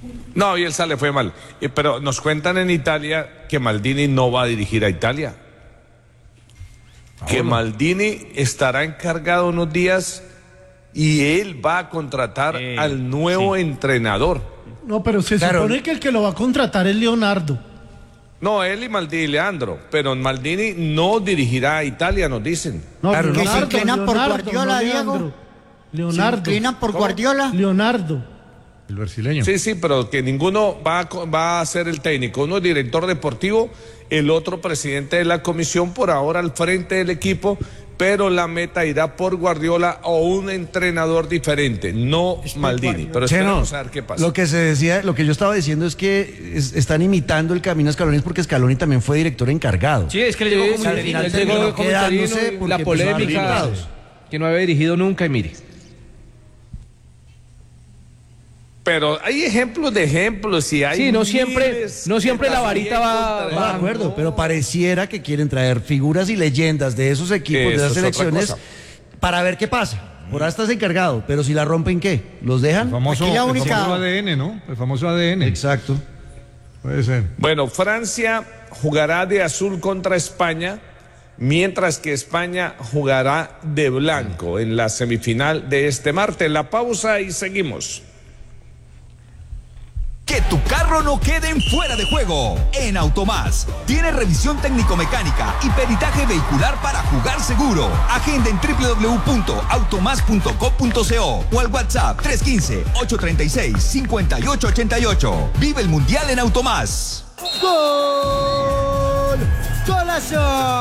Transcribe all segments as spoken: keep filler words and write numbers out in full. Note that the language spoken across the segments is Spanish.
No, Bielsa le fue mal. Eh, pero nos cuentan en Italia que Maldini no va a dirigir a Italia. Ah, que bueno. Maldini estará encargado unos días y él va a contratar eh, al nuevo sí. entrenador. No, pero se claro. supone que el que lo va a contratar es Leonardo. No, él y Maldini, Leandro, pero Maldini no dirigirá a Italia, nos dicen. No, claro, que Leonardo, se inclinan por Guardiola, no Diego. Leonardo. ¿Se inclinan por ¿Cómo? Guardiola? Leonardo. El brasileño. Sí, sí, pero que ninguno va a, va a ser el técnico. Uno es director deportivo, el otro presidente de la comisión, por ahora al frente del equipo, pero la meta irá por Guardiola o un entrenador diferente, no es Maldini. Pero esperemos a ver qué pasa. Lo que se decía, lo que yo estaba diciendo es que es, están imitando el camino a Scaloni porque Scaloni también fue director encargado. Sí, es que le llegó como al final llegó como quedándose la polémica que no había dirigido nunca y mire. Pero hay ejemplos de ejemplos y hay sí, no siempre, no siempre la varita va, va de acuerdo, no. Pero pareciera que quieren traer figuras y leyendas de esos equipos, de esas selecciones, para ver qué pasa. Por ahora estás encargado, pero si la rompen, ¿qué? ¿Los dejan? El famoso, la única... el famoso A D N, ¿no? El famoso A D N. Exacto. Puede ser. Bueno, Francia jugará de azul contra España, mientras que España jugará de blanco en la semifinal de este martes. La pausa y seguimos. Que tu carro no quede en fuera de juego. En Automás tiene revisión técnico-mecánica y peritaje vehicular para jugar seguro. Agenda en doble u doble u doble u punto automás punto co punto co o al WhatsApp tres uno cinco, ocho tres seis, cinco ocho ocho ocho. Vive el Mundial en Automás. ¡Gol! ¡Golazo!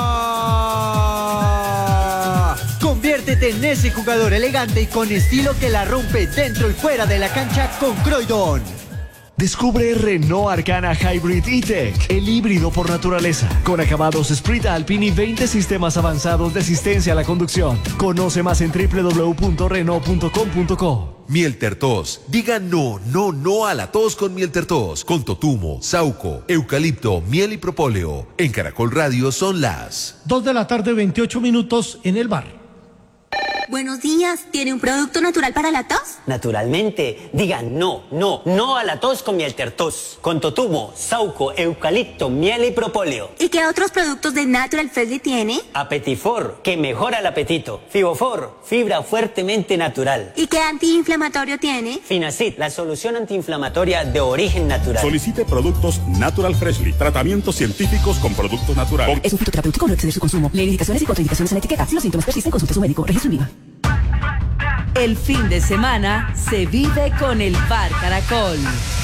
Conviértete en ese jugador elegante y con estilo que la rompe dentro y fuera de la cancha con Croydon. Descubre Renault Arcana Hybrid E-Tech, el híbrido por naturaleza, con acabados Sprint Alpine y veinte sistemas avanzados de asistencia a la conducción. Conoce más en doble u doble u doble u punto renault punto com punto co. Miel Tertos. Diga no, no, no a la tos con Miel Tertos. Con totumo, sauco, eucalipto, miel y propóleo. En Caracol Radio son las dos de la tarde, veintiocho minutos en el bar. Buenos días, ¿tiene un producto natural para la tos? Naturalmente, digan no, no, no a la tos con Miel Tertos. Con totumo, sauco, eucalipto, miel y propóleo. ¿Y qué otros productos de Natural Freshly tiene? Apetifor, que mejora el apetito. Fibofor, fibra fuertemente natural. ¿Y qué antiinflamatorio tiene? Finacid, la solución antiinflamatoria de origen natural. Solicite productos Natural Freshly, tratamientos científicos con productos naturales. Es un fitoterapéutico, no excede su consumo. Lee indicaciones y contraindicaciones en la etiqueta. Si los síntomas persisten, consulte a su médico. Registro en I V A. El fin de semana se vive con el Bar Caracol.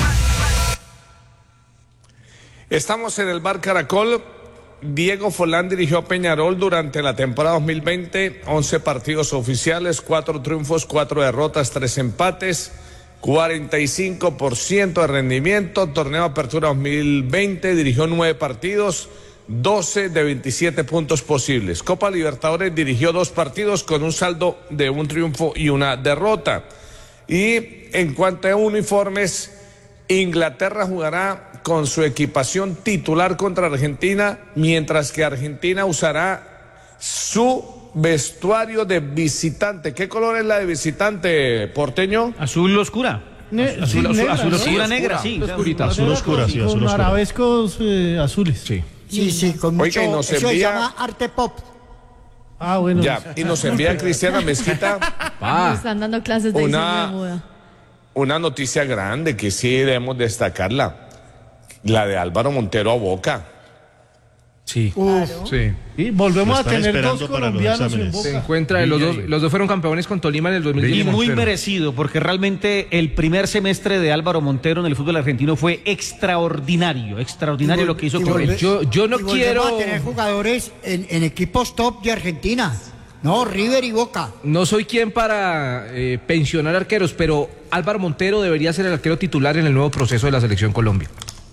Estamos en el Bar Caracol. Diego Forlán dirigió a Peñarol durante la temporada dos mil veinte, once partidos oficiales, cuatro triunfos, cuatro derrotas, tres empates, cuarenta y cinco por ciento de rendimiento. Torneo Apertura dos mil veinte, dirigió nueve partidos, doce de veintisiete puntos posibles. Copa Libertadores dirigió dos partidos con un saldo de un triunfo y una derrota. Y en cuanto a uniformes, Inglaterra jugará con su equipación titular contra Argentina, mientras que Argentina usará su vestuario de visitante. ¿Qué color es la de visitante, porteño? Azul oscura. Ne azul, sí, azul, negra, azul ¿no? oscura, Sí, negra, oscura, sí. oscurita, Azul oscura, sí, azul con oscura. arabescos eh, azules. Sí. Sí, sí, con mucho, Oiga, y nos eso envía... se llama arte pop. Ah, bueno. Ya, y nos envía Cristiana Mezquita. Ah. Nos están dando clases de una, diseño de moda. Una noticia grande que sí debemos destacarla. La de Álvaro Montero a Boca. Sí. Claro. Sí. Y volvemos a tener dos colombianos en Boca. Se encuentra, los dos, los dos fueron campeones con Tolima en el dos mil diez. Y muy merecido, porque realmente el primer semestre de Álvaro Montero en el fútbol argentino fue extraordinario, extraordinario lo que hizo con él. Yo, yo no y quiero... a tener jugadores en, en equipos top de Argentina. No, River y Boca. No soy quien para eh, pensionar arqueros, pero Álvaro Montero debería ser el arquero titular en el nuevo proceso de la Selección Colombia.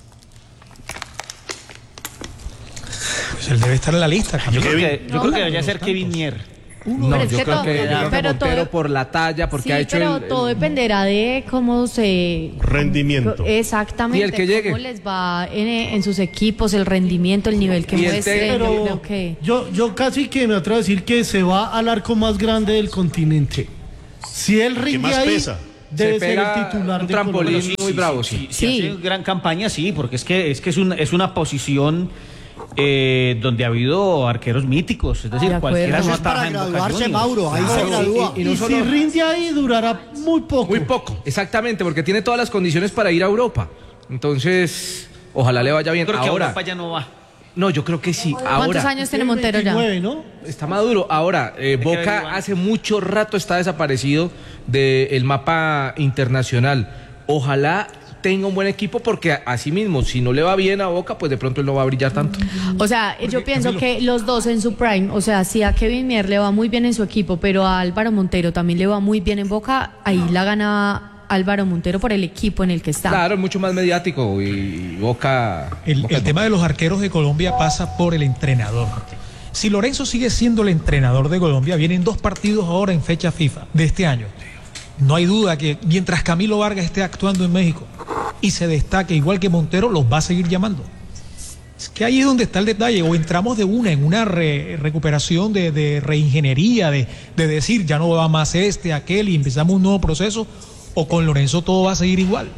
Pues él debe estar en la lista. Yo creo que, yo No, creo que no, debería no ser tanto. Kevin Mier. No, Pero es yo que creo todo- que, yo creo que pero Montero todo- por la talla, porque Sí, ha hecho pero el, todo el- dependerá de cómo se... Rendimiento. Exactamente. Y el que llegue. Cómo les va en, en sus equipos, el rendimiento, el nivel que Y el muestren. técnico. Yo creo que... Yo, yo casi que me atrevo a decir que se va al arco más grande del continente. Si él ¿Qué rinde más ahí, pesa? debe ser el titular un de trampolín Colombia. muy bravo, sí. sí. Si sí, hace gran campaña, sí, porque es que es que es una, es una posición eh, donde ha habido arqueros míticos, es decir, cualquiera Eso no es para ataja en Boca graduarse, Juniors. Mauro, ahí se gradúa. Y, y, y si rinde ahí, durará muy poco. Muy poco, exactamente, porque tiene todas las condiciones para ir a Europa. Entonces, ojalá le vaya bien. Creo que ahora Europa ya no va. No, yo creo que sí. Ahora, ¿Cuántos años tiene Montero ya? veintinueve, ¿no? Está maduro. Ahora, eh, Boca hace mucho rato está desaparecido del mapa internacional. Ojalá tenga un buen equipo porque así mismo, si no le va bien a Boca, pues de pronto él no va a brillar tanto. O sea, yo pienso que los dos en su prime, o sea, si a Kevin Mier le va muy bien en su equipo, pero a Álvaro Montero también le va muy bien en Boca, ahí la gana Álvaro Montero por el equipo en el que está. Claro, es mucho más mediático y Boca... El, Boca el tema de los arqueros de Colombia pasa por el entrenador. Si Lorenzo sigue siendo el entrenador de Colombia, vienen dos partidos ahora en fecha FIFA de este año. No hay duda que mientras Camilo Vargas esté actuando en México y se destaque igual que Montero, los va a seguir llamando. Es que ahí es donde está el detalle. O entramos de una en una re, recuperación de, de reingeniería, de, de decir ya no va más este, aquel y empezamos un nuevo proceso, o con Lorenzo todo va a seguir igual.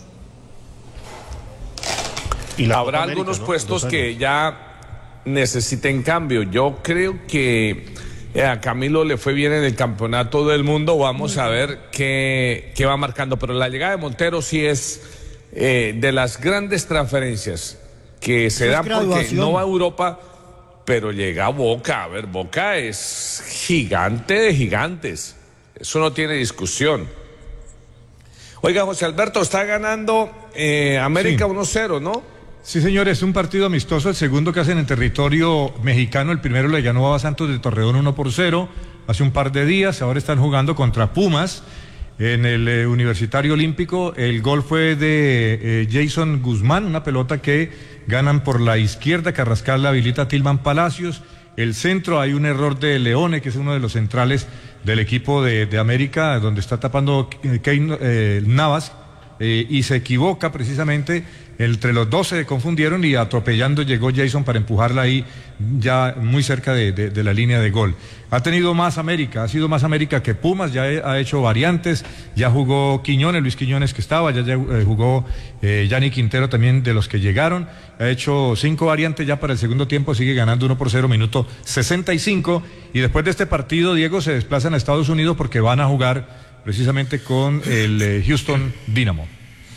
Y habrá América, algunos ¿no? puestos que ya necesiten cambio. Yo creo que a Camilo le fue bien en el campeonato del mundo. Vamos a ver qué, qué va marcando. Pero la llegada de Montero sí es eh, de las grandes transferencias que se dan porque no va a Europa, pero llega a Boca. A ver, Boca es gigante de gigantes. Eso no tiene discusión. Oiga, José Alberto, está ganando eh, América sí. uno cero, ¿no? Sí, señor, es un partido amistoso, el segundo que hacen en territorio mexicano. El primero le ganó a Santos de Torreón uno por cero hace un par de días. Ahora están jugando contra Pumas en el eh, Universitario Olímpico. El gol fue de eh, Jason Guzmán, una pelota que ganan por la izquierda. Carrascal la habilita a Tilman Palacios. El centro, hay un error de Leone, que es uno de los centrales del equipo de, de América, donde está tapando Keino, eh, Navas, eh, y se equivoca precisamente. Entre los dos se confundieron y atropellando llegó Jason para empujarla ahí ya muy cerca de, de, de la línea de gol. Ha tenido más América, ha sido más América que Pumas, ya he, ha hecho variantes, ya jugó Quiñones, Luis Quiñones que estaba, ya, ya eh, jugó eh, Yanni Quintero también de los que llegaron, ha hecho cinco variantes ya para el segundo tiempo, sigue ganando uno por cero, minuto sesenta y cinco, y después de este partido, Diego, se desplazan a Estados Unidos porque van a jugar precisamente con el eh, Houston Dynamo.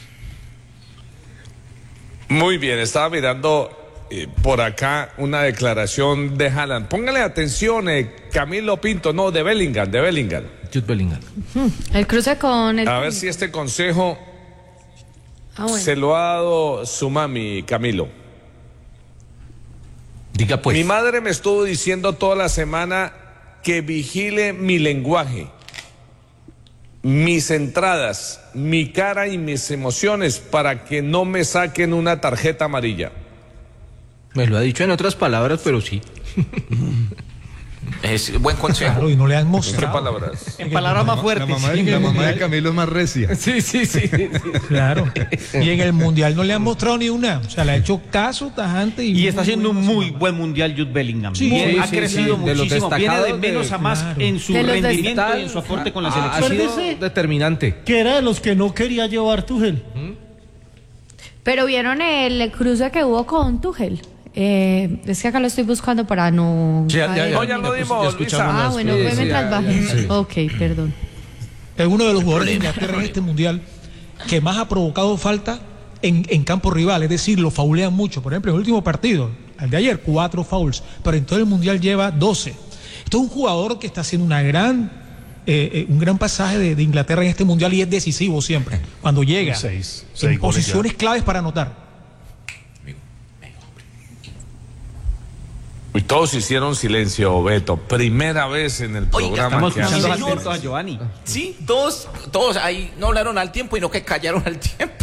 Muy bien, estaba mirando eh, por acá una declaración de Haaland. Póngale atención, eh, Camilo Pinto, no, de Bellingham, de Bellingham. Jude Bellingham. El cruce con el... A ver si este consejo ah, bueno. se lo ha dado su mami, Camilo. Diga pues. Mi madre me estuvo diciendo toda la semana que vigile mi lenguaje, mis entradas, mi cara y mis emociones para que no me saquen una tarjeta amarilla. Me lo ha dicho en otras palabras, pero sí. Es buen consejo. Claro, y no le han mostrado. ¿En qué palabras? En palabras más fuertes. La mamá, de, la mamá de Camilo es más recia. Sí, sí, sí. Claro. Y en el Mundial no le han mostrado ni una. O sea, le ha hecho caso tajante. Y, y está haciendo un muy buen Mundial Jude Bellingham. Sí, Bien, sí, ha sí, crecido sí. muchísimo. Viene de menos de, a más claro. en su rendimiento y en su aporte con la selección. Ha sido determinante. Que era de los que no quería llevar Tuchel. ¿Mm? Pero vieron el cruce que hubo con Tuchel. Eh, es que acá lo estoy buscando para no... Ya, ya, ya, ya lo dimos, Luisa. Ah, bueno, fue mientras bajé. Sí. Ok, perdón. Es uno de los jugadores de Inglaterra en este mundial que más ha provocado falta en, en campo rival, es decir, lo faulean mucho. Por ejemplo, en el último partido, el de ayer, cuatro fouls, pero en todo el mundial lleva doce. Esto es un jugador que está haciendo una gran, eh, eh, un gran pasaje de, de Inglaterra en este mundial y es decisivo siempre, cuando llega seis, en seis posiciones claves para anotar. Y todos hicieron silencio, Beto. Primera vez en el programa. Oiga, estamos que escuchando hace... atentos a Giovanni. Sí, todos, todos ahí no hablaron al tiempo y no que callaron al tiempo.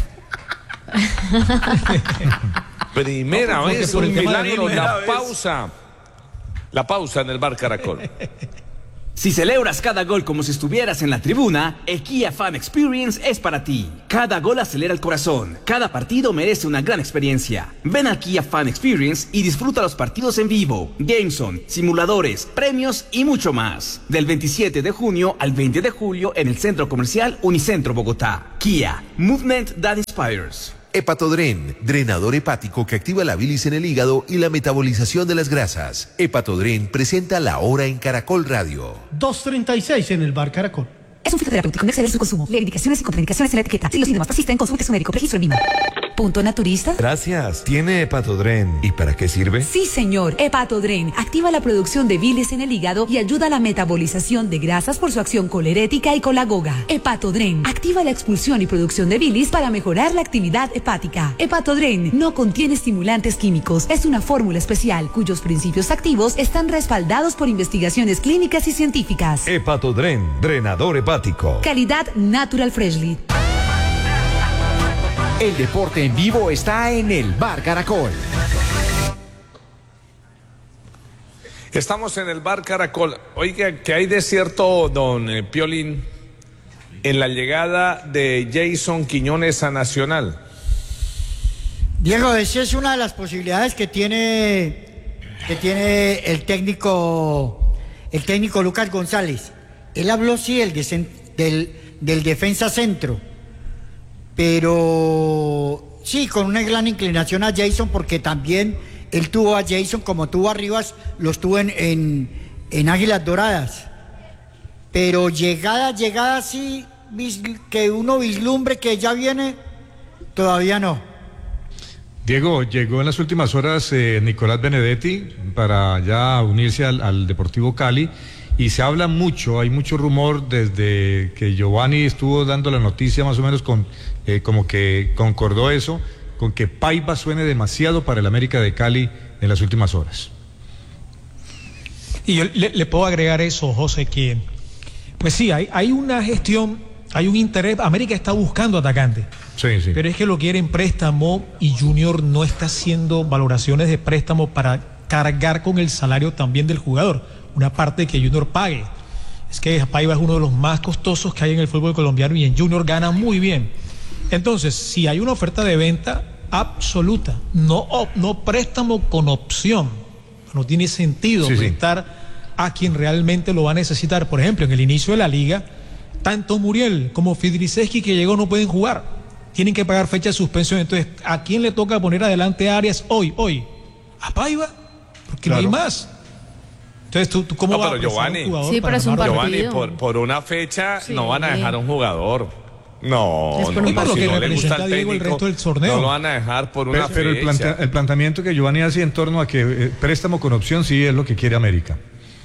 Primera no, vez, un milagro, primera la vez. pausa. La pausa en el Bar Caracol. Si celebras cada gol como si estuvieras en la tribuna, el Kia Fan Experience es para ti. Cada gol acelera el corazón. Cada partido merece una gran experiencia. Ven al Kia Fan Experience y disfruta los partidos en vivo, Gameson, simuladores, premios y mucho más. Del veintisiete de junio al veinte de julio en el Centro Comercial Unicentro Bogotá. Kia, Movement that Inspires. Hepatodren, drenador hepático que activa la bilis en el hígado y la metabolización de las grasas. Hepatodren presenta La Hora en Caracol Radio. dos treinta y seis en el bar Caracol. Es un fitoterapéutico, no exceder su consumo. Lee indicaciones y contraindicaciones en la etiqueta. Si los síntomas persisten, consulte a su médico. Registro en Lima. ¿Punto naturista? Gracias. ¿Tiene Hepatodren? ¿Y para qué sirve? Sí, señor. Hepatodren activa la producción de bilis en el hígado y ayuda a la metabolización de grasas por su acción colerética y colagoga. Hepatodren activa la expulsión y producción de bilis para mejorar la actividad hepática. Hepatodren no contiene estimulantes químicos. Es una fórmula especial cuyos principios activos están respaldados por investigaciones clínicas y científicas. Hepatodren, drenador hepático. Calidad Natural Freshly. El deporte en vivo está en el Bar Caracol. Estamos en el Bar Caracol. Oiga, ¿qué hay de cierto, don eh, Piolín, en la llegada de Jason Quiñones a Nacional? Diego, esa es una de las posibilidades que tiene, que tiene el técnico, el técnico Lucas González. Él habló, sí, el de, del, del defensa centro, pero sí, con una gran inclinación a Jason, porque también él tuvo a Jason, como tuvo a Rivas, los tuvo en, en, en Águilas Doradas. Pero llegada, llegada, sí, que uno vislumbre que ya viene, todavía no. Diego, llegó en las últimas horas eh, Nicolás Benedetti para ya unirse al, al Deportivo Cali. Y se habla mucho, hay mucho rumor desde que Giovanni estuvo dando la noticia, más o menos con eh, como que concordó eso, con que Paiva suene demasiado para el América de Cali en las últimas horas. Y yo le, le puedo agregar eso, José, que pues sí, hay, hay una gestión, hay un interés. América está buscando atacante, sí, sí. Pero es que lo quiere en préstamo y Junior no está haciendo valoraciones de préstamo para cargar con el salario también del jugador. Una parte que Junior pague. Es que Paiva es uno de los más costosos que hay en el fútbol colombiano y en Junior gana muy bien. Entonces, si hay una oferta de venta absoluta, no, no préstamo con opción, no tiene sentido sí, prestar sí. a quien realmente lo va a necesitar. Por ejemplo, en el inicio de la liga, tanto Muriel como Fidriceski que llegó no pueden jugar. Tienen que pagar fecha de suspensión. Entonces, ¿a quién le toca poner adelante a Arias hoy? Hoy. ¿A Paiva? Porque claro. no hay más. Entonces, ¿tú, tú cómo no, vas pero a Giovanni, un jugador sí, pero es un partido. Giovanni, por, por una fecha sí. no van a dejar a un jugador. No, es por no, un no, si no le gusta al técnico, el resto del torneo. No lo van a dejar por una pero, fecha. Pero el, plante, el planteamiento que Giovanni hace en torno a que eh, préstamo con opción sí es lo que quiere América.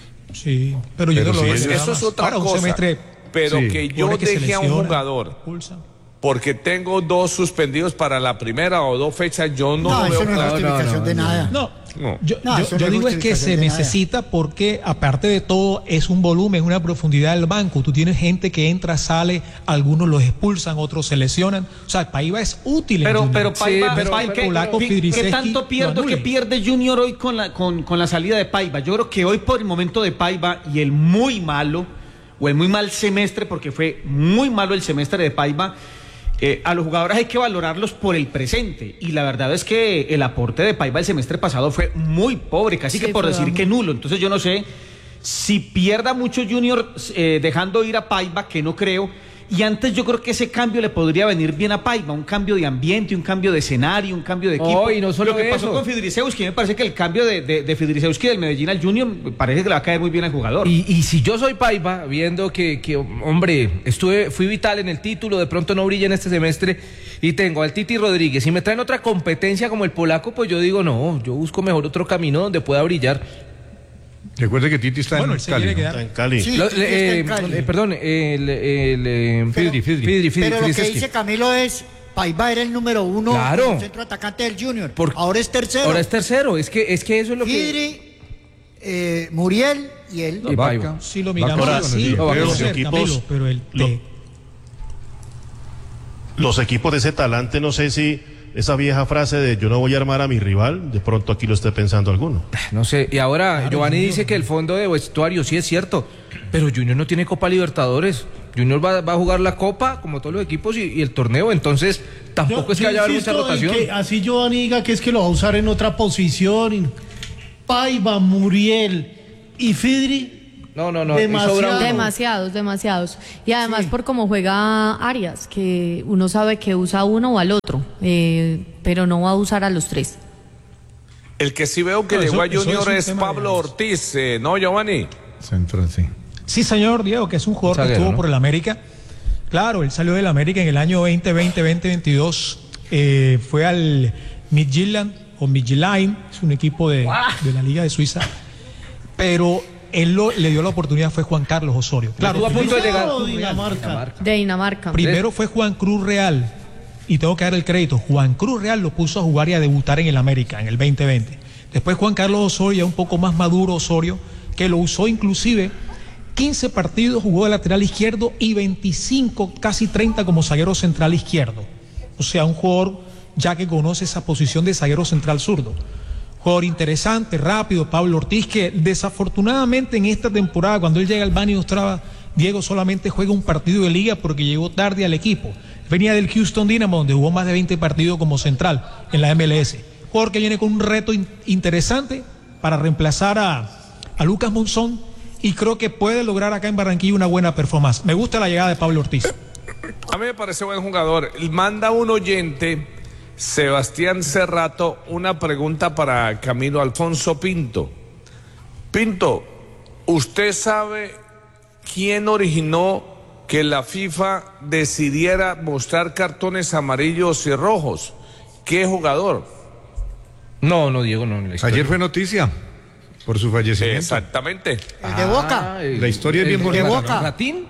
Sí, pero yo pero no lo sí, veo. Eso es otra Para cosa. Un semestre, pero sí. que yo que deje a un lesiona, jugador pulsa. porque tengo dos suspendidos para la primera o dos fechas, yo no, no lo veo eso no claro. es justificación no, no, de no, nada. No. No. Yo, no, yo, yo no digo es que se necesita nada. Porque aparte de todo es un volumen, una profundidad del banco. Tú tienes gente que entra, sale, algunos los expulsan, otros se lesionan. O sea, Paiva es útil. Pero, en pero Paiva, sí, pero Paiva, ¿qué, Polaco, ¿qué, ¿qué tanto pierdo que pierde Junior hoy con la, con, con la salida de Paiva? Yo creo que hoy por el momento de Paiva y el muy malo, o el muy mal semestre, porque fue muy malo el semestre de Paiva, Eh, a los jugadores hay que valorarlos por el presente, y la verdad es que el aporte de Paiva el semestre pasado fue muy pobre, casi sí, que por decir que nulo. Entonces yo no sé si pierda mucho Junior eh, dejando ir a Paiva, que no creo, y antes yo creo que ese cambio le podría venir bien a Paiva, un cambio de ambiente, un cambio de escenario, un cambio de equipo. Oh, y no solo lo que eso. pasó con Fidrisewski, me parece que el cambio de, de, de Fidrisewski del Medellín al Junior me parece que le va a caer muy bien al jugador. Y, y si yo soy Paiva, viendo que, que, hombre, estuve, fui vital en el título, de pronto no brilla en este semestre, y tengo al Titi Rodríguez, y me traen otra competencia como el polaco, pues yo digo, no, yo busco mejor otro camino donde pueda brillar. Recuerde que Titi está bueno, en Cali. ¿no? Está en Cali. Sí, Lo, Titi eh, está en Cali. eh, perdón, el, el, el Fidri, Fidri. Fidri, Fidri, Pero lo que Fidri, dice Camilo es, Paiva era el número uno Claro. como centro atacante del Junior. Por- ahora es tercero. Ahora es tercero, es que, es que eso es lo que... Fidri, eh, Muriel y él. Y Paiva. Si lo miramos Ahora, así, pero puede los ser, equipos- Camilo, pero el lo- T. Los equipos de ese talante, no sé si esa vieja frase de yo no voy a armar a mi rival, de pronto aquí lo esté pensando alguno. No sé, y ahora Claro, Giovanni Junior. dice que el fondo de vestuario sí es cierto, pero Junior no tiene Copa Libertadores. Junior va, va a jugar la Copa, como todos los equipos, y, y el torneo, entonces tampoco Yo- es que yo haya mucha insisto en rotación. que así Giovanni diga que es que lo va a usar en otra posición. y- Paiva, Muriel y Fidri. No, no, no. Demasiado. Demasiados, demasiados. Y además por cómo juega Arias, que uno sabe que usa uno o al otro, eh, pero no va a usar a los tres. El que sí veo que No, eso- llegó a eso Junior es un es tema Pablo Ortiz, eh, ¿no, Giovanni? Central, sí. Sí, señor Diego, que es un jugador que Zaguero, estuvo ¿no? por el América. Claro, él salió del América en el año veinte veinte, veinte veintidós. Eh, fue al Midtjylland o Midtjylland, es un equipo de, de la Liga de Suiza. Pero él lo- le dio la oportunidad, fue Juan Carlos Osorio. Claro, Estuvo a punto de llegar- Oh, Dinamarca. De Dinamarca. primero fue Juan Cruz Real, y tengo que dar el crédito, Juan Cruz Real lo puso a jugar y a debutar en el América en el veinte veinte. Después Juan Carlos Osorio, ya un poco más maduro Osorio, que lo usó inclusive quince partidos, jugó de lateral izquierdo y veinticinco, casi treinta como zaguero central izquierdo. O sea, un jugador ya que conoce esa posición de zaguero central zurdo. Jugador interesante, rápido, Pablo Ortiz, que desafortunadamente en esta temporada, cuando él llega al Bani Ostrava, Diego solamente juega un partido de liga porque llegó tarde al equipo. Venía del Houston Dynamo, donde jugó más de veinte partidos como central en la M L S. Jugador que viene con un reto in- interesante para reemplazar a, a Lucas Monzón, y creo que puede lograr acá en Barranquilla una buena performance. Me gusta la llegada de Pablo Ortiz. A mí me parece buen jugador. Manda un oyente, Sebastián Cerrato, una pregunta para Camilo Alfonso Pinto. Pinto, ¿usted sabe quién originó que la FIFA decidiera mostrar cartones amarillos y rojos? ¿Qué jugador? No, no, Diego, no. Ayer fue noticia por su fallecimiento. Exactamente. El de Boca. La historia es bien El bonita. de Boca. ¿Ratín?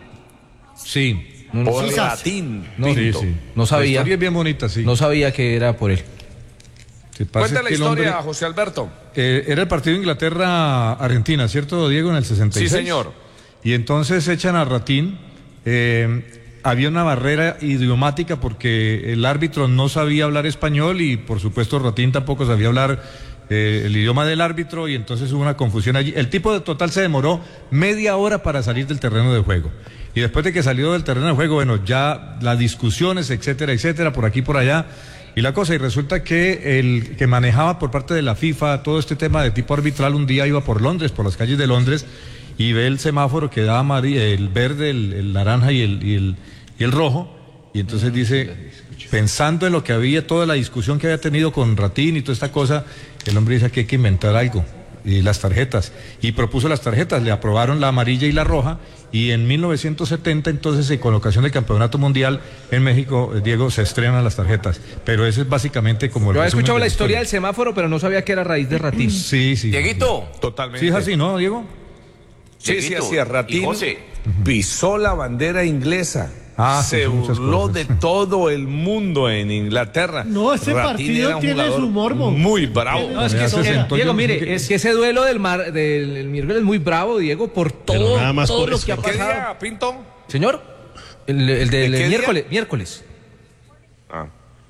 Sí. No, no Por sabía. Ratín, No, Pinto. Sí, sí. no sabía. La historia es bien bonita, sí. No sabía que era por él. Se pasa Cuenta es la que el historia, hombre- José Alberto. Eh, era el partido Inglaterra-Argentina, ¿cierto, Diego? En el sesenta y seis. Sí, señor. Y entonces echan a Ratín. eh, había una barrera idiomática porque el árbitro no sabía hablar español y, por supuesto, Ratín tampoco sabía hablar eh, el idioma del árbitro, y entonces hubo una confusión allí. El tipo de total se demoró media hora para salir del terreno de juego. Y después de que salió del terreno de juego, bueno, ya las discusiones, etcétera, etcétera, por aquí, por allá. Y la cosa, y resulta que el que manejaba por parte de la FIFA todo este tema de tipo arbitral, un día iba por Londres, por las calles de Londres, y ve el semáforo que da amari- el verde, el, el naranja y el, y, el, y el rojo, y entonces dice, pensando en lo que había, toda la discusión que había tenido con Ratín y toda esta cosa, el hombre dice que hay que inventar algo, y las tarjetas, y propuso las tarjetas, le aprobaron la amarilla y la roja, y en mil novecientos setenta, entonces, con la ocasión del Campeonato Mundial en México, eh, Diego, se estrenan las tarjetas. Pero eso es básicamente como el Yo había resumen escuchado de la historia del semáforo, pero no sabía que era raíz de Ratín. Sí, sí. Dieguito. Totalmente. Sí, es así, ¿no, Diego? Sí, sí, Dieguito así es. y Ratín José. pisó la bandera inglesa. Ah, sí, se muchas burló cosas. de todo el mundo en Inglaterra. No, ese Ratín partido era un tiene jugador su morbo. muy bravo. No, es que Ya se eso- sentó, Diego, yo no sé mire, qué- es que ese duelo del, mar, del el miércoles es muy bravo, Diego, por todo, nada más todo por lo eso. que ha ¿Qué pasado. día, Pinto? Señor, el, el del ¿De qué miércoles, día? miércoles. Ah.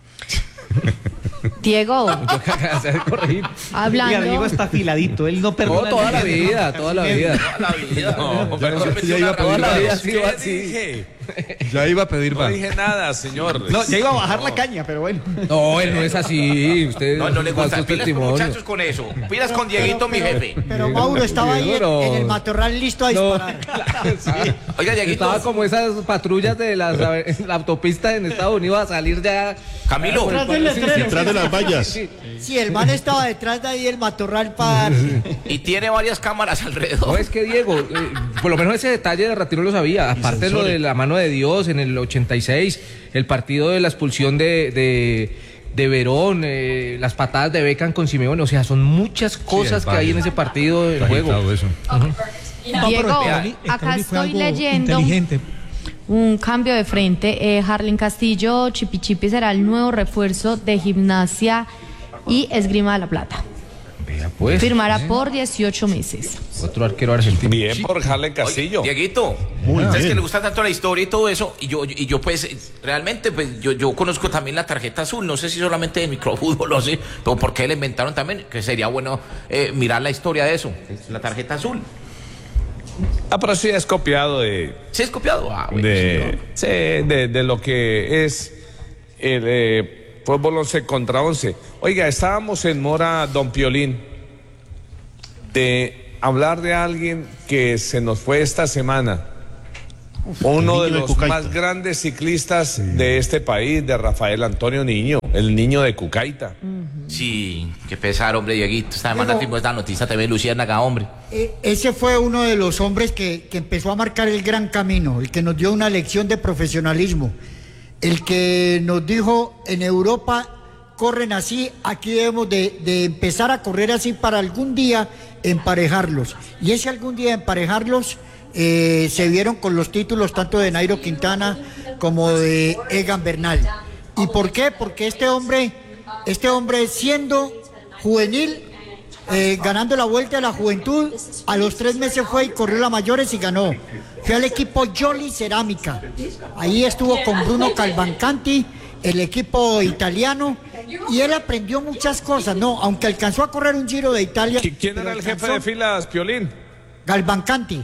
Diego, Se ha de corregir. hablando. Y Diego está afiladito, él no No, perdona. toda la vida, toda la vida. La vida. No, pero ya- siempre ya iba a toda pedir la vida ha más. sido ¿Qué así. dije? Ya iba a pedir No más. dije nada, señor. No, ya iba a bajar la caña, pero bueno. No, él no es así. Usted No, no le da gusta. sus Pilas con testimonios. muchachos con eso. Pilas con Dieguito, mi jefe. Pero Mauro estaba ahí en, Diego, no. en el matorral listo a No. disparar. Oiga, Dieguito. Estaba como esas patrullas de las, la autopista en Estados Unidos a salir ya. Camilo. Detrás del letrero. Detrás de las vallas. Sí. Sí, el man estaba detrás de ahí el matorral para... Y tiene varias cámaras No, alrededor. es que Diego, eh, por lo menos ese detalle de Retiro lo sabía. Aparte de lo de la mano de Dios en el ochenta y seis, el partido de la expulsión de, de, de Verón, eh, las patadas de Beckham con Simeone, o sea, son muchas cosas que hay en ese partido en juego. Agitado eso. Diego, Scaloni- acá Scaloni fue estoy algo leyendo inteligente. un cambio de frente. Eh, Harlen Castillo, Chipi Chipi será el nuevo refuerzo de Gimnasia y Esgrima de la Plata. pues. Firmará ¿eh? por dieciocho meses. Otro arquero argentino. Bien por Harley Castillo. Oye, Dieguito, Muy ¿sabes bien. que le gusta tanto la historia y todo eso? Y yo, y yo pues, realmente, pues, yo, yo conozco también la tarjeta azul. No sé si solamente en microfútbol o así, pero ¿por qué la inventaron también? Que sería bueno eh, mirar la historia de eso. La tarjeta azul. Ah, pero sí es copiado de... ¿Sí es copiado? Ah, bueno, de, sí, de, de lo que es el eh, fútbol once contra once. Oiga, estábamos en mora, don Piolín, de hablar de alguien que se nos fue esta semana. Uno de de los Cucaita. más grandes ciclistas sí. de este país, de Rafael Antonio Niño, el niño de Cucaita. Sí, qué pesar, hombre, Dieguito. Esta semana tuvimos esta noticia T V Luciérnaga, hombre. Eh, ese fue uno de los hombres que, que empezó a marcar el gran camino, el que nos dio una lección de profesionalismo, el que nos dijo: en Europa corren así, aquí debemos de, de empezar a correr así para algún día emparejarlos. Y ese algún día emparejarlos eh, se vieron con los títulos tanto de Nairo Quintana como de Egan Bernal. ¿Y por qué? Porque este hombre, este hombre siendo juvenil, eh, ganando la Vuelta de la Juventud, a los tres meses fue y corrió la mayores y ganó. Fue al equipo Jolly Cerámica. Ahí estuvo con Bruno Cavalcanti, el equipo italiano, y él aprendió muchas cosas, no, aunque alcanzó a correr un Giro de Italia. ¿Quién era el jefe de filas, Piolín? Cavalcanti.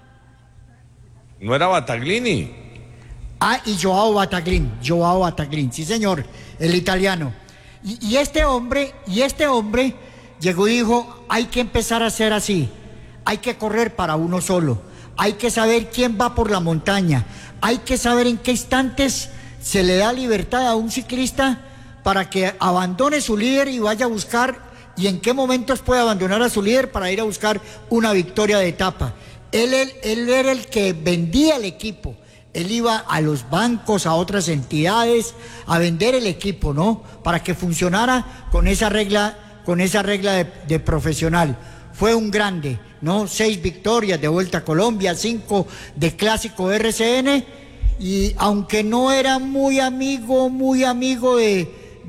No era Battaglini. Ah, y Joao Battaglini, Joao Battaglini, sí señor, el italiano. Y, y este hombre, y este hombre llegó y dijo: hay que empezar a hacer así, hay que correr para uno solo, hay que saber quién va por la montaña, hay que saber en qué instantes se le da libertad a un ciclista para que abandone su líder y vaya a buscar, y en qué momentos puede abandonar a su líder para ir a buscar una victoria de etapa. Él, él, él era el que vendía el equipo. Él iba a los bancos, a otras entidades, a vender el equipo, ¿no? Para que funcionara con esa regla, con esa regla de, de profesional. Fue un grande, ¿no? Seis victorias de Vuelta a Colombia, cinco de Clásico R C N, y aunque no era muy amigo, muy amigo de,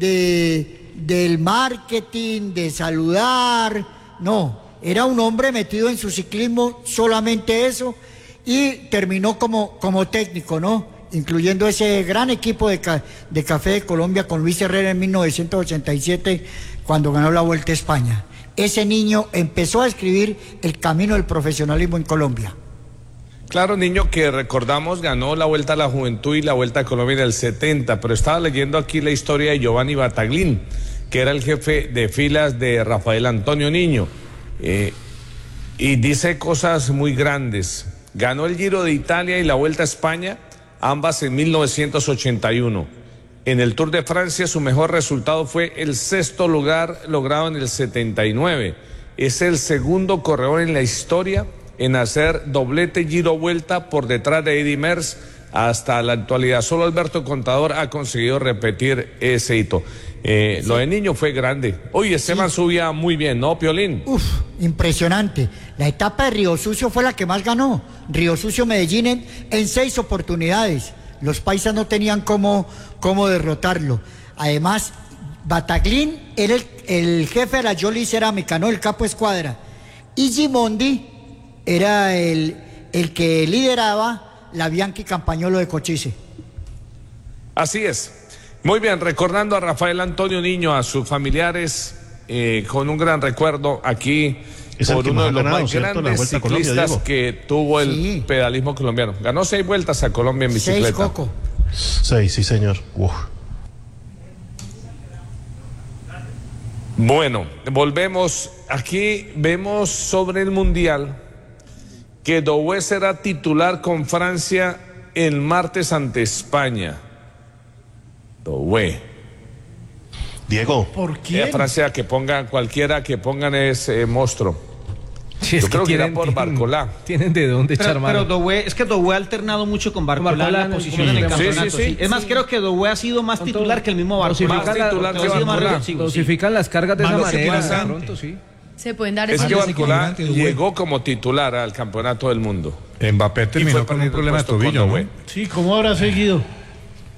de, del marketing, de saludar, no, era un hombre metido en su ciclismo, solamente eso, y terminó como, como técnico, ¿no? Incluyendo ese gran equipo de, ca, de Café de Colombia con Luis Herrera en mil novecientos ochenta y siete, cuando ganó la Vuelta a España. Ese niño empezó a escribir el camino del profesionalismo en Colombia. Claro, niño que recordamos ganó la Vuelta a la Juventud y la Vuelta a Colombia en el setenta, pero estaba leyendo aquí la historia de Giovanni Battaglini, que era el jefe de filas de Rafael Antonio Niño, eh, y dice cosas muy grandes. Ganó el Giro de Italia y la Vuelta a España, ambas en mil novecientos ochenta y uno. En el Tour de Francia su mejor resultado fue el sexto lugar logrado en el setenta y nueve. Es el segundo corredor en la historia en hacer doblete Giro-Vuelta por detrás de Eddy Merckx hasta la actualidad. Solo Alberto Contador ha conseguido repetir ese hito. Eh, sí. Lo de Niño fue grande. Oye, Esteban sí. subía muy bien, ¿no, Piolín? Uf, impresionante. La etapa de Río Sucio fue la que más ganó. Río Sucio-Medellín en, en seis oportunidades. Los paisas no tenían cómo, cómo derrotarlo. Además, Battaglini era el, el jefe de la Jolly Cerámica, ¿no? El capo escuadra. Y Gimondi era el, el que lideraba la Bianchi Campagnolo de Cochise. Así es. Muy bien, recordando a Rafael Antonio Niño, a sus familiares, eh, con un gran recuerdo aquí es por uno de los ganado, más ¿cierto? grandes ciclistas Colombia, que tuvo el sí. pedalismo colombiano. Ganó seis vueltas a Colombia en bicicleta. Seis, Coco. Seis, sí, señor. Uf. Bueno, volvemos. Aquí vemos sobre el Mundial que Doué será titular con Francia el martes ante España. Doué. Diego. ¿Por qué? Eh, Francia que pongan, cualquiera que pongan ese eh, monstruo. Sí, Yo es creo que, que tienen, irá por tienen, Barcolá. Tienen de dónde echar pero, mano. pero Doué, es que Doué ha alternado mucho con Barcolá, Barcolá en la en posición el- en el sí, campeonato. sí, sí, sí. Es más, sí. creo que Doué ha sido más titular que el mismo Barcolá. Más titular que Barcolá. Dosifican las cargas de esa Más manera. interesante. De pronto, sí. Se pueden dar Es esos que Más Barcolá desequilibrante, Doué. llegó como titular al campeonato del mundo. Mbappé Y terminó fue con por un problema de puesto con tobillo, Doué. ¿no? Sí, ¿cómo habrá seguido?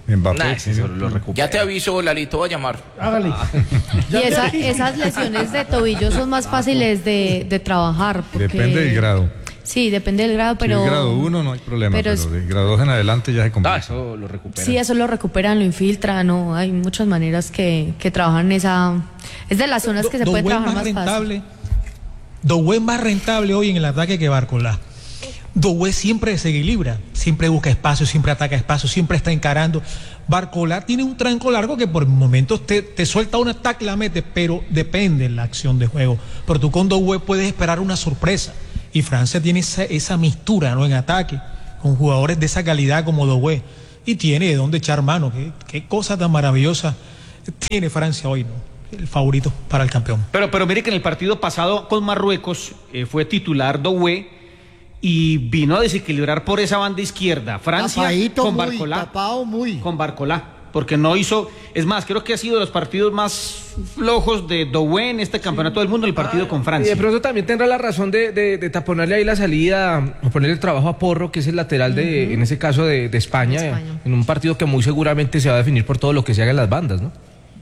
Mbappé, Nah, sí, eso lo recupera. Ya te aviso, Lalito, voy a llamar. Hágale. Y esa- esas lesiones de tobillo son más fáciles de, de trabajar. Porque, Depende del grado. Sí, depende del grado, pero... Si es grado uno no hay problema, pero pero, es- de grado dos en adelante ya se complica. Ah, eso lo recupera. Sí, eso lo recuperan, lo infiltran, no, hay muchas maneras que, que trabajan esa... Es de las zonas que se puede Doué es trabajar más más fácil. rentable. Doué es más rentable hoy en el ataque que Barcola. Doué siempre se equilibra, siempre busca espacio, siempre ataca espacio, siempre está encarando. Barcola tiene un tranco largo que por momentos te, te suelta un ataque, la mete, pero depende de la acción de juego. Pero tú con Doué puedes esperar una sorpresa. Y Francia tiene esa, esa mistura, ¿no?, en ataque, con jugadores de esa calidad como Doué. Y tiene de dónde echar mano. Qué, qué cosa tan maravillosa tiene Francia hoy, ¿no? El favorito para el campeón. Pero, pero mire que en el partido pasado con Marruecos eh, fue titular Doué y vino a desequilibrar por esa banda izquierda. Francia Tapadito con muy, Barcolá. tapado muy. Con Barcolá. Porque no hizo. Es más, creo que ha sido de los partidos más flojos de Doué en este campeonato del mundo, el partido con Y Francia. de pronto también tendrá la razón de, de, de taponarle ahí la salida, o ponerle el trabajo a Porro, que es el lateral de, Ujú. en ese caso de, de España, De España. en un partido que muy seguramente se va a definir por todo lo que se haga en las bandas, ¿no?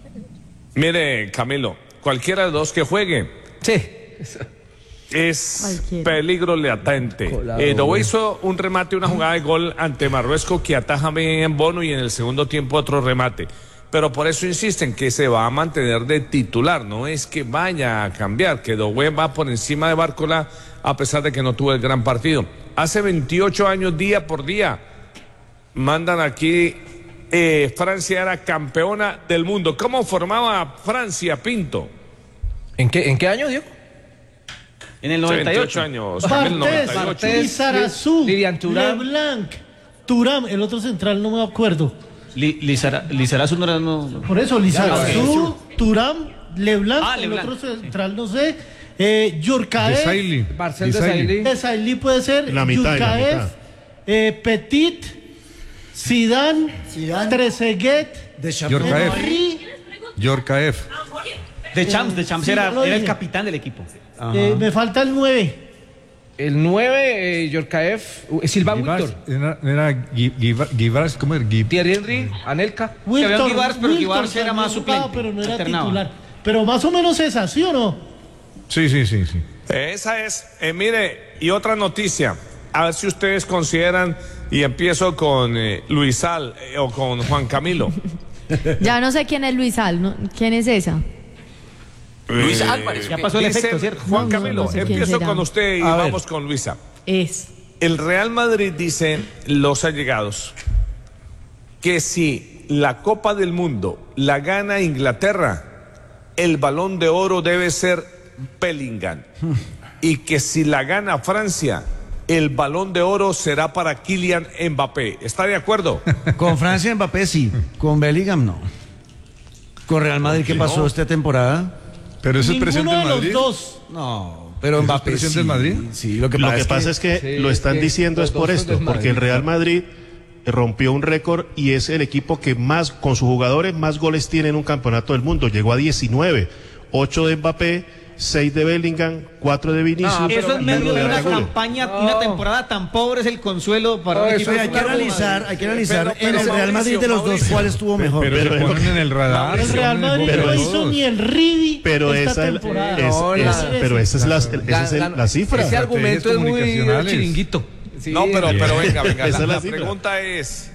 Mire, Camilo, cualquiera de los dos que juegue Sí. es Cualquiera. peligro latente. Colado, Eh, Doué güey. hizo un remate, una jugada de gol ante Marruecos que ataja bien en Bono y en el segundo tiempo otro remate. Pero por eso insisten que se va a mantener de titular, no es que vaya a cambiar, que Doué va por encima de Barcola a pesar de que no tuvo el gran partido. Hace veintiocho años, día por día, mandan aquí, eh, Francia era campeona del mundo. ¿Cómo formaba Francia, Pinto? ¿En qué, en qué año, Diego? En el noventa y ocho. veintiocho años, Camilo, Bartés, noventa y ocho. Bartés, Lizarazu, Lilian Thuram. Leblanc, Turam, el otro central no me acuerdo. Li- Lizara- Lizarazu no era. No, no. Por eso, Lizarazu, Turam, Leblanc, Ah, el Leblanc, otro central no sé, eh, Yurkaev, Desailly. Marcel Desailly. Desailly. Desailly puede ser, La mitad y la Yurkaev, mitad. eh, Petit, Zidane, Zidane. Trezeguet, Yorkaev. Henry, Yorkaev. De Champs, de Champs sí, era, ya lo era el dije. capitán del equipo. eh, me falta el nueve. El nueve, eh, Yorkaev, uh, Silva Givars, Víctor, Era, era Gui- Giva- Givars, ¿cómo era? Gui- Thierry Henry, Anelka. había Wilton, Givars, pero Wilton Givars era también más jugaba, suplente, pero no era alternaba. titular. Pero más o menos esa, ¿sí o no? Sí, sí, sí, sí. Esa es. Eh, mire, y otra noticia. A ver si ustedes consideran, y empiezo con eh, Luisal eh, o con Juan Camilo. Ya no sé quién es Luis Al, ¿no? ¿Quién es esa? Luis Eh, Álvarez. Ya pasó el dicen, efecto, ¿cierto? Juan No, no, Camilo, no sé quién empiezo será. con usted y A ver. vamos con Luisa. Es. El Real Madrid dice, los allegados, que si la Copa del Mundo la gana Inglaterra, el Balón de Oro debe ser Bellingham. Y que si la gana Francia, el Balón de Oro será para Kylian Mbappé. ¿Está de acuerdo? Con Francia Mbappé sí, con Bellingham no. Con Real Madrid, ¿qué pasó no? esta temporada? Pero eso es presión Ninguno del de los Madrid. dos. No, pero ¿Eso es Mbappé presión sí. del Madrid? Sí, lo que Lo pasa, que es, pasa que, es que Sí, lo están que diciendo los es por dos son esto, del porque el Madrid. Real Madrid rompió un récord y es el equipo que más, con sus jugadores, más goles tiene en un campeonato del mundo. Llegó a diecinueve, ocho de Mbappé, seis de Bellingham, cuatro de Vinicius. Ah, pero Eso en y medio uno de una Araujo. campaña y una temporada tan pobre es el consuelo para No, un eso equipo es de hay que fútbol. analizar, hay que analizar Pero- pero en el Real Madrid de los dos Mauricio, cuál estuvo mejor. Pero, Pero- se ponen en el radar. El se Real ponen en Madrid boca no de hizo todos. ni el Ridi Pero esta esa, temporada. es, No, es- la- pero esa es la, esa es el- Gan- la cifra. Ese argumento es muy comunicacionales. chiringuito. Sí. No, pero, pero venga, venga. Esa La, es la la cifra. pregunta es,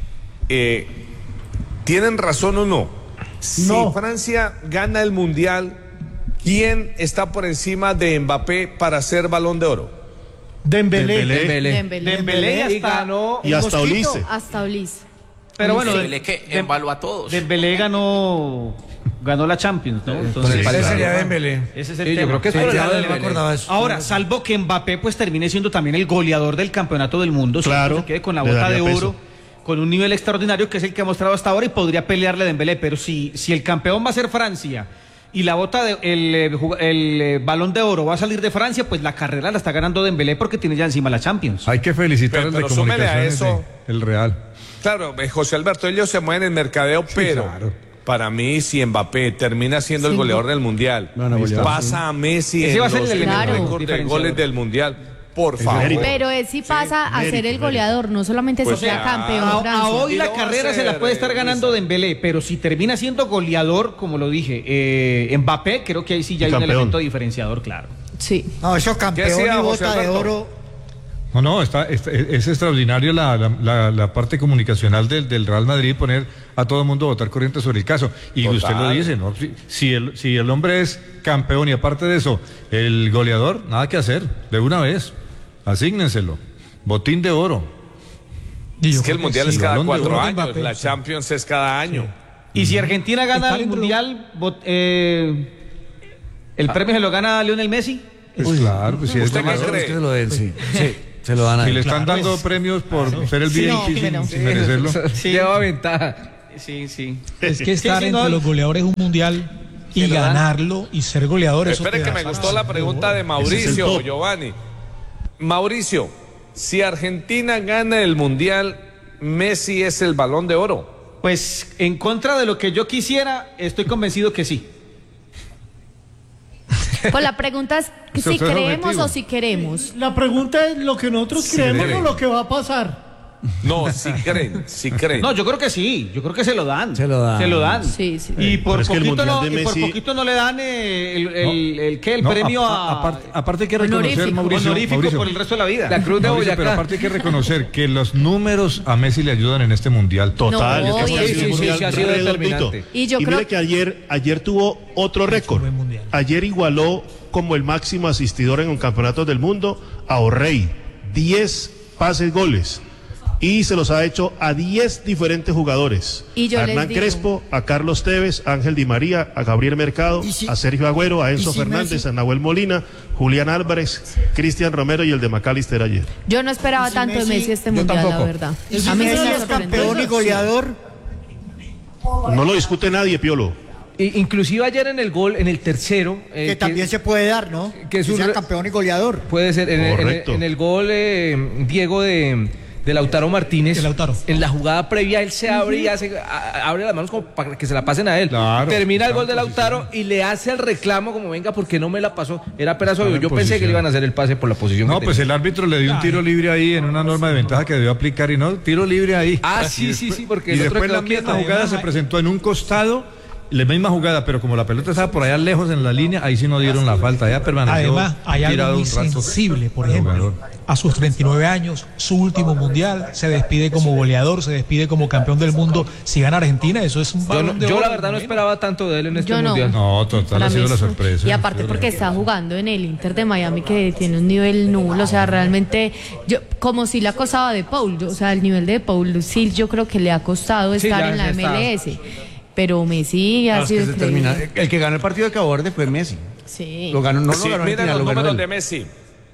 eh, ¿tienen razón o no? Si No. Francia gana el Mundial, ¿quién está por encima de Mbappé para ser Balón de Oro? Dembélé. Dembélé. Dembélé. Dembélé. Dembélé Y hasta- ganó. Y hasta Mosquito. Ulises. Hasta Ulis. Pero bueno, Dembélé que Dem- embaló a todos. Dembélé ganó, ganó la Champions, ¿no? Entonces, Ese sería Dembélé. ese es el Sí, yo tema. creo que es Sí, por el ya lado de no me Dembélé. acordaba de eso. Ahora, salvo que Mbappé pues termine siendo también el goleador del campeonato del mundo, ¿cierto? Claro, Se quede con la le bota de daría oro, peso. con un nivel extraordinario que es el que ha mostrado hasta ahora y podría pelearle a Dembélé, pero si, si el campeón va a ser Francia y la bota de, el, eh, jug- el, eh, balón de oro va a salir de Francia, pues la carrera la está ganando Dembélé porque tiene ya encima la Champions. Hay que felicitar Pero- al de pero súmele a comunicaciones eso. de- el Real. Claro, eh, José Alberto, ellos se mueven en mercadeo, pero claro. para mí, si Mbappé termina siendo el Sí. goleador del Mundial, No, no, goleador, pasa a Messi Ese en va a ser los el en el elemento récord de diferenciador. goles del Mundial, Por favor. Pero él sí pasa a ser el goleador, no solamente Pues se queda ya. campeón. A, a Francia. hoy Y la lo va a carrera se hacer, la puede estar eh, ganando Luisa. Dembélé, pero si termina siendo goleador, como lo dije, eh, Mbappé, creo que ahí sí ya Y hay un campeón. elemento diferenciador, claro. Sí. No, eso campeón hacía y José bota de Alberto? oro. No, no, está, está- es extraordinario la, la, la- la parte comunicacional del, del Real Madrid, poner a todo el mundo a votar corriente sobre el caso. Y Total. usted lo dice, ¿no? Si, si el, si el hombre es campeón y aparte de eso, el goleador, nada que hacer, de una vez, asígnenselo. Botín de oro. Y yo Es que el creo mundial sí. es cada Balón de cuatro oro de años, Mbappé, la sí. Champions es cada año. Y si Argentina gana Está el dentro- mundial, vot- eh, ¿el premio se lo gana a Lionel Messi? Pues claro, pues si es ¿Usted qué goleador, cree? Es que se lo den, sí. Sí, se lo dan a si él. le están Claro, dando es- premios por ser el Sí, V I P no, sin, pero- sin merecerlo. Sí. Lleva ventaja. Sí, sí. Es que estar Sí, sí, entre no, los goleadores de un mundial y ¿Se lo dan? ganarlo y ser goleador. eso Espere te que da- me gustó la pregunta de Ese es el Mauricio, top. Giovanni. Mauricio, si Argentina gana el mundial, Messi es el Balón de Oro. Pues en contra de lo que yo quisiera, estoy convencido que sí. Pues la pregunta es Eso si es creemos objetivo. o si queremos. La pregunta es lo que nosotros Sí, creemos debe. o lo que va a pasar. No, si creen, si creen. No, yo creo que sí, yo creo que se lo dan. Se lo dan. Se lo dan. Sí, sí. Y por Pero es que el poquito Mundial no, de y por Messi- poquito no le dan eh, el, el, el, ¿qué? el No, premio a- a, aparte, aparte hay que reconocer, Honorífico. Mauricio, honorífico Mauricio, por el resto de la vida. La Cruz de Mauricio, pero Boyacá. aparte hay que reconocer que los números a Messi le ayudan en este mundial. Total, No, es que y ha el- sido sí, un sí, mundial sí, ha sido redondito. determinante. Y yo Y creo mire que ayer, ayer tuvo otro récord. buen mundial. Ayer igualó como el máximo asistidor en un campeonato del mundo a O'Reilly. diez pases goles. Y se los ha hecho a diez diferentes jugadores. Y yo a les Hernán digo- Crespo, a Carlos Tevez, a Ángel Di María, a Gabriel Mercado, ¿Y si- a Sergio Agüero, a Enzo y si Fernández, Messi- a Nahuel Molina, Julián Álvarez, Cristian Romero y el de McAllister ayer. Yo no esperaba ¿Y si tanto de Messi- Messi este Yo mundial, la tampoco. verdad. Y si A mí sí Messi me es sorprendió. campeón y goleador, No lo discute nadie, Piolo. I- Inclusive ayer en el gol, en el tercero, eh, que también se puede dar, ¿no? que es Que un sea re- campeón y goleador. puede ser en, el- en el, Correcto. en el gol eh, Diego de, de Lautaro Martínez. De Lautaro. En la jugada previa él se abre y hace a- abre las manos como para que se la pasen a él. Claro, Termina el está gol de en Lautaro y le hace el reclamo como venga porque no me la pasó. Era apenas obvio. en Yo pensé que posición. le iban a hacer el pase por la posición. No, que pues tenía. el árbitro le dio un tiro libre ahí en una norma de ventaja que debió aplicar y no, tiro libre ahí. Ah, Y sí, sí, después- sí, porque Y el otro después quedó la misma quieto. jugada se presentó en un costado, la misma jugada, pero como la pelota estaba por allá lejos en la línea, ahí sí no dieron la falta, ya permaneció Además, hay algo tirado muy un rato sensible, por el ejemplo. jugador. A sus treinta y nueve años, su último mundial, se despide como goleador, se despide como campeón del mundo. Si gana Argentina, eso es un Yo, balón no- de yo oro, la verdad no bueno. esperaba tanto de él en este Yo no. mundial. No, total, Para ha mí sido la es- sorpresa. Y aparte porque está jugando en el Inter de Miami que tiene un nivel nulo, o sea, realmente yo como si le ha costado de Paul, yo- o sea, el nivel de Paul sí yo creo que le ha costado Sí, estar ya- en la ya M está. L S, pero Messi ha Claro, es que sido se increíble. termina- El que ganó el partido de Cabo Verde fue Messi. Sí. Lo ganó, no Sí, lo ganó miren Argentina, los lo ganó números él. de Messi.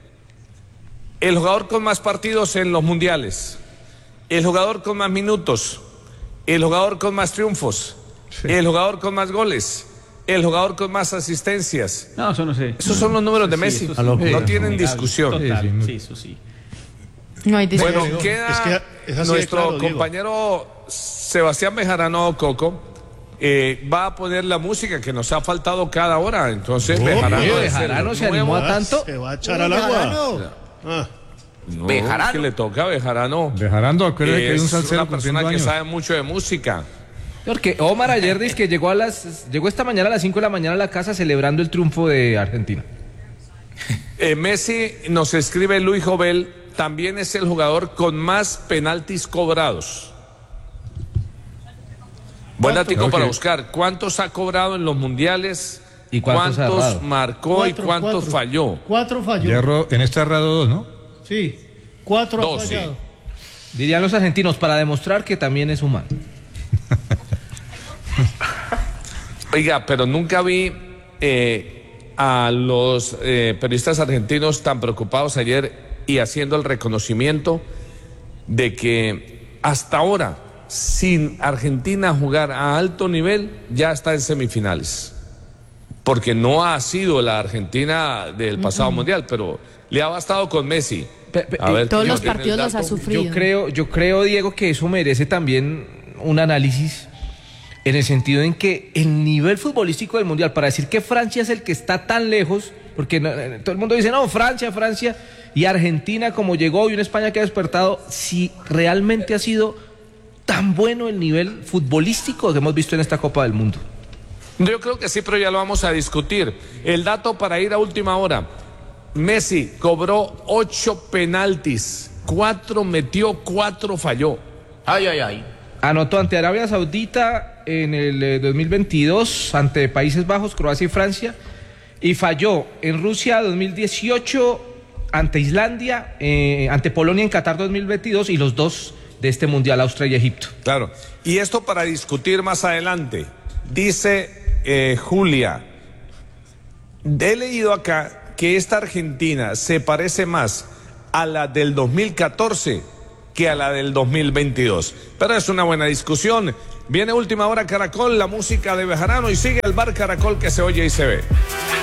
El jugador con más partidos en los mundiales. El jugador con más minutos. El jugador con más triunfos. El jugador con más goles. El jugador con más asistencias. No, eso no sé. Esos son los números de Sí, Messi. eso sí. No Sí, tienen innegable. discusión. Total, Sí, sí, sí, eso sí. No hay discusión. Bueno, queda Es que es así de nuestro claro, Diego. compañero Sebastián Bejarano Coco. eh, va a poner la música que nos ha faltado cada hora. Entonces, Oh, Bejarano, oye, es el Bejarano se animó nuevo- a tanto. Se va a echar al agua. Ah. No, Bejarano. que le toca a Bejarano. Bejarano, acuérdate que hay un Es salsero una persona cumpliendo que años. sabe mucho de música. Porque Omar ayer dice que llegó a las llegó esta mañana a las cinco de la mañana a la casa celebrando el triunfo de Argentina. Eh, Messi, nos escribe Luis Jovel, también es el jugador con más penaltis cobrados. Buen datico Ok. para buscar. ¿Cuántos ha cobrado en los mundiales? ¿Y cuántos ha errado? marcó Cuatro, y cuántos cuatro. falló? Cuatro falló. Hierro, en este errado dos, ¿no? Sí, cuatro Dos, ha sí. fallado. Dirían los argentinos para demostrar que también es humano. Oiga, pero nunca vi eh, a los eh, periodistas argentinos tan preocupados ayer y haciendo el reconocimiento de que hasta ahora, sin Argentina jugar a alto nivel, ya está en semifinales. Porque no ha sido la Argentina del pasado mundial, pero le ha bastado con Messi. A ver, Todos ¿quién los tiene el partidos los dato? ha sufrido. Yo creo, yo creo, Diego, que eso merece también un análisis en el sentido en que el nivel futbolístico del mundial, para decir que Francia es el que está tan lejos, porque no, todo el mundo dice, no, Francia, Francia, y Argentina como llegó, y una España que ha despertado, si realmente ha sido tan bueno el nivel futbolístico que hemos visto en esta Copa del Mundo. Yo creo que sí, pero ya lo vamos a discutir. El dato para ir a última hora. Messi cobró ocho penaltis, cuatro metió, cuatro falló. Ay, ay, ay. Anotó ante Arabia Saudita en el eh, dos mil veintidós, ante Países Bajos, Croacia y Francia, y falló en Rusia dos mil dieciocho, ante Islandia, eh, ante Polonia en Qatar dos mil veintidós y los dos de este Mundial, Austria y Egipto. Claro, y esto para discutir más adelante. Dice eh, Julia, he leído acá que esta Argentina se parece más a la del dos mil catorce que a la del dos mil veintidós. Pero es una buena discusión. Viene Última Hora Caracol, la música de Bejarano, y sigue el Bar Caracol que se oye y se ve.